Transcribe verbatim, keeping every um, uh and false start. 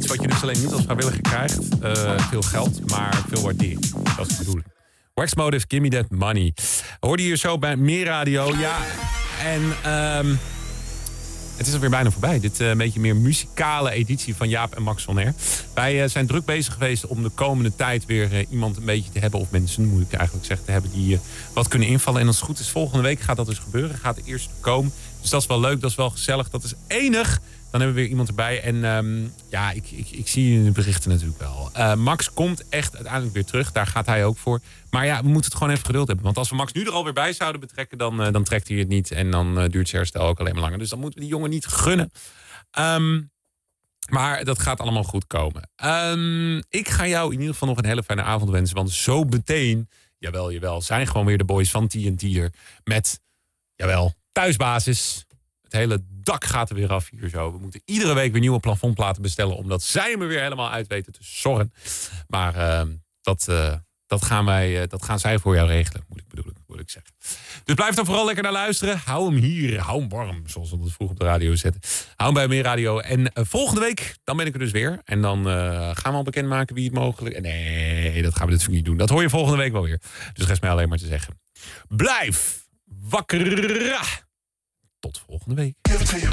wat je dus alleen niet als vrijwilliger krijgt. Uh, veel geld, maar veel waardering. Dat is de bedoeling. Wax Motive, Give Me That Money. Hoorde je hier zo bij Meer Radio. Ja, en um, het is alweer bijna voorbij. Dit uh, een beetje meer muzikale editie van Jaap en Max on Air. Wij uh, zijn druk bezig geweest om de komende tijd weer uh, iemand een beetje te hebben. Of mensen, moet ik eigenlijk zeggen, te hebben die uh, wat kunnen invallen. En als het goed is, volgende week gaat dat dus gebeuren. Gaat de eerste komen. Dus dat is wel leuk, dat is wel gezellig. Dat is enig. Dan hebben we weer iemand erbij. En um, ja, ik, ik, ik zie in de berichten natuurlijk wel. Uh, Max komt echt uiteindelijk weer terug. Daar gaat hij ook voor. Maar ja, we moeten het gewoon even geduld hebben. Want als we Max nu er alweer bij zouden betrekken, dan, uh, dan trekt hij het niet. En dan uh, duurt zijn herstel ook alleen maar langer. Dus dan moeten we die jongen niet gunnen. Um, maar dat gaat allemaal goed komen. Um, ik ga jou in ieder geval nog een hele fijne avond wensen. Want zo meteen, jawel, jawel, zijn gewoon weer de boys van T N T er. Met, jawel, thuisbasis. Het hele dak gaat er weer af hier zo. We moeten iedere week weer nieuwe plafondplaten bestellen, omdat zij me weer helemaal uit weten te zorgen. Maar uh, dat, uh, dat, gaan wij, uh, dat gaan zij voor jou regelen, moet ik bedoelen, moet ik zeggen. Dus blijf dan vooral lekker naar luisteren. Hou hem hier, hou hem warm, zoals we dat vroeg op de radio zetten. Hou hem bij Meer Radio. En uh, volgende week, dan ben ik er dus weer. En dan uh, gaan we al bekendmaken wie het mogelijk... Nee, dat gaan we natuurlijk niet doen. Dat hoor je volgende week wel weer. Dus rest mij alleen maar te zeggen. Blijf wakker! Tot volgende week.